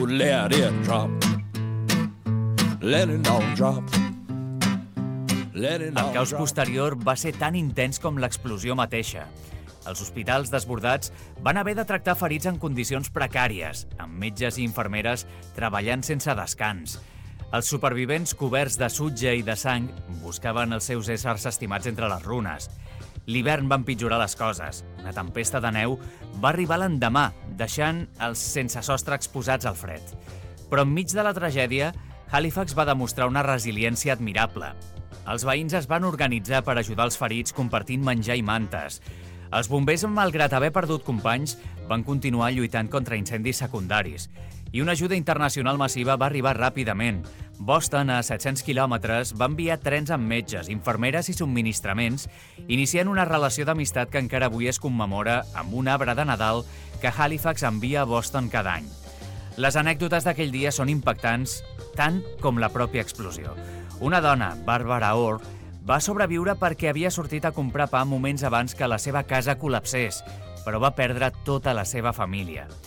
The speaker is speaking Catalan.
Let it drop. Let it all drop. Let it all El caos drop. posterior va ser tan intens com l'explosió mateixa. Els hospitals desbordats van haver de tractar ferits en condicions precàries, amb metges i infermeres treballant sense descans. Els supervivents coberts de sutge i de sang buscaven els seus éssers estimats entre les runes. L'hivern va empitjorar les coses. Una tempesta de neu va arribar l'endemà, deixant els sense sostre exposats al fred. Però enmig de la tragèdia, Halifax va demostrar una resiliència admirable. Els veïns es van organitzar per ajudar els ferits compartint menjar i mantes. Els bombers, malgrat haver perdut companys, van continuar lluitant contra incendis secundaris. I una ajuda internacional massiva va arribar ràpidament. Boston, a 700 quilòmetres, va enviar trens amb metges, infermeres i subministraments, iniciant una relació d'amistat que encara avui es commemora amb un arbre de Nadal que Halifax envia a Boston cada any. Les anècdotes d'aquell dia són impactants, tant com la pròpia explosió. Una dona, Barbara Orr, va sobreviure perquè havia sortit a comprar pa moments abans que la seva casa col·lapsés, però va perdre tota la seva família.